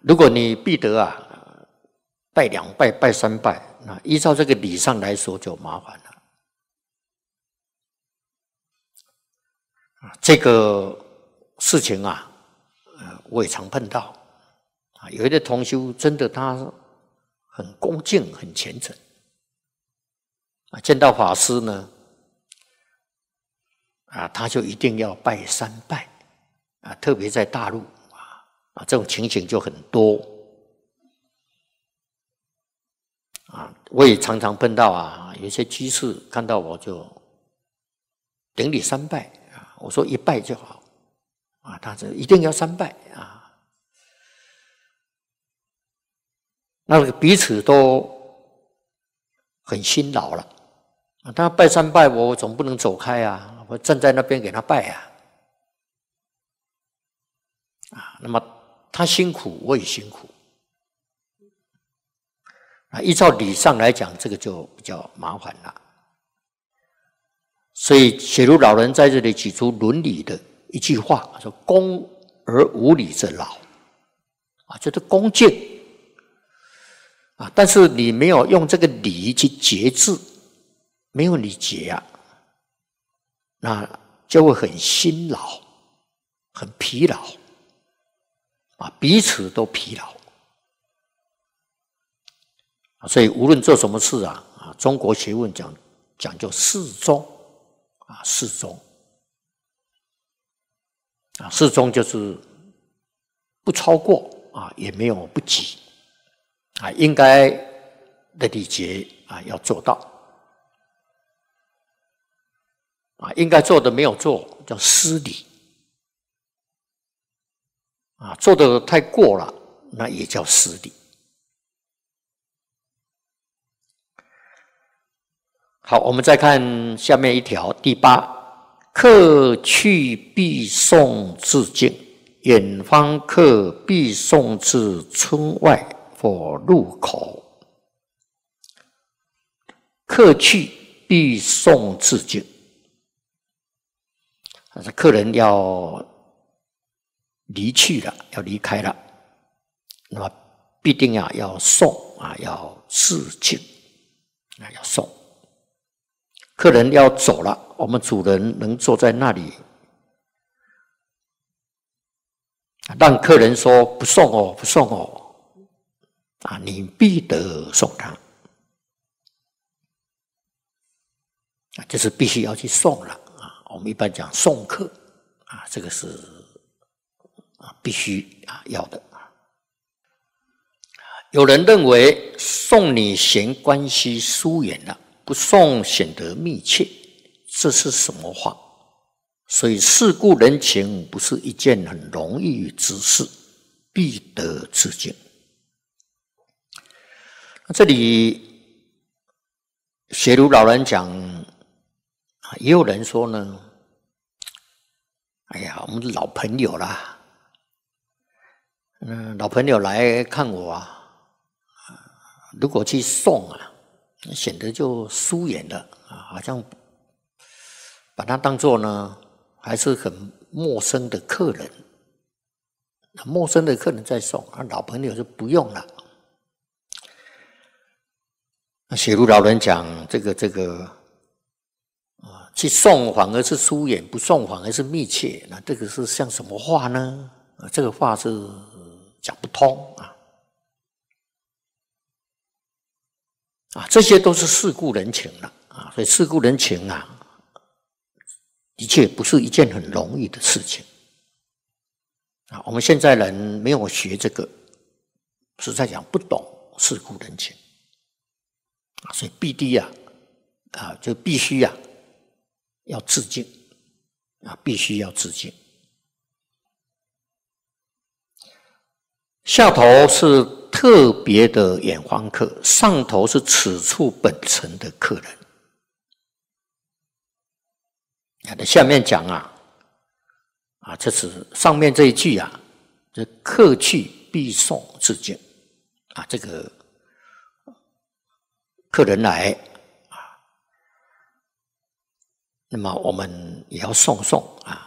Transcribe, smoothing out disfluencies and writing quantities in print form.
如果你必得拜2拜、拜3拜，那依照这个礼上来说就麻烦了。这个事情我也常碰到有一些同修真的他很恭敬、很虔诚见到法师呢他就一定要拜3拜特别在大陆这种情形就很多我也常常碰到有些居士看到我就顶礼3拜我说1拜就好他说一定要3拜那个彼此都很辛劳了他拜3拜我总不能走开我站在那边给他拜那么他辛苦我也辛苦依照理上来讲这个就比较麻烦了所以雪如老人在这里举出伦理的一句话说恭而无礼则劳就是恭敬但是你没有用这个礼去节制没有礼节那就会很辛劳很疲劳彼此都疲劳所以无论做什么事中国学问讲究适中适中适中就是不超过也没有不及应该的礼节要做到应该做的没有做叫失礼做的太过了那也叫失礼好我们再看下面一条第8客去必送致敬远方客必送至村外或入口客去必送致敬客人要离去了要离开了那么必定要送要致敬要送客人要走了我们主人能坐在那里让客人说不送不送你必得送他就是必须要去送了我们一般讲送客这个是必须要的有人认为送你嫌关系疏远了不送显得密切这是什么话所以世故人情不是一件很容易之事必得致敬这里学如老人讲也有人说呢哎呀我们老朋友啦老朋友来看我如果去送显得就疏远了好像把他当作呢还是很陌生的客人陌生的客人在送老朋友就不用了雪如老人讲这个去送反而是疏远不送反而是密切那这个是像什么话呢这个话是讲不通这些都是世故人情了所以世故人情的确不是一件很容易的事情我们现在人没有学这个实在讲不懂世故人情所以必须就必须要致敬必须要致敬下头是特别的远方客上头是此处本城的客人下面讲这是上面这一句这客去必送致敬这个客人来那么我们也要送